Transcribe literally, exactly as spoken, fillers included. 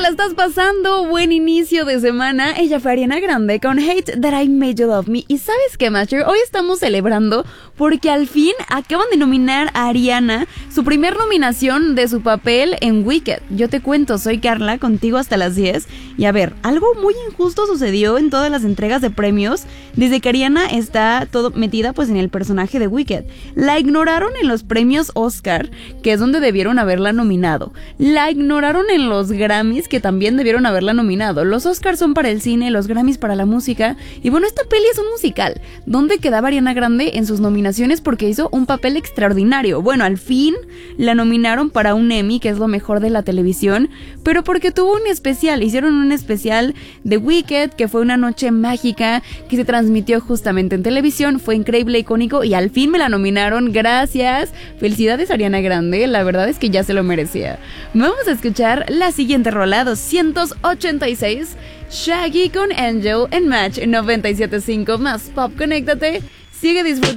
la estás pasando? Buen inicio de semana. Ella fue Ariana Grande con Hate That I Made You Love Me. ¿Y sabes qué, Master? Hoy estamos celebrando porque al fin acaban de nominar a Ariana, su primer nominación de su papel en Wicked. Yo te cuento, soy Carla, contigo hasta las diez. Y a ver, algo muy injusto sucedió en todas las entregas de premios desde que Ariana está todo metida pues en el personaje de Wicked. La ignoraron en los premios Oscar, que es donde debieron haberla nominado. La ignoraron en los Grammys, que también debieron haberla nominado. Los Oscars son para el cine, los Grammys para la música. Y bueno, esta peli es un musical. ¿Dónde quedaba Ariana Grande en sus nominaciones? Porque hizo un papel extraordinario. Bueno, al fin la nominaron para un Emmy, que es lo mejor de la televisión, pero porque tuvo un especial. Hicieron un especial de Wicked, que fue una noche mágica, que se transmitió justamente en televisión. Fue increíble, icónico, y al fin me la nominaron. Gracias. Felicidades, Ariana Grande. La verdad es que ya se lo merecía. Vamos a escuchar la siguiente rola, doscientos ochenta y seis, Shaggy con Angel en Match noventa y siete punto cinco más Pop. Conéctate, sigue disfrutando.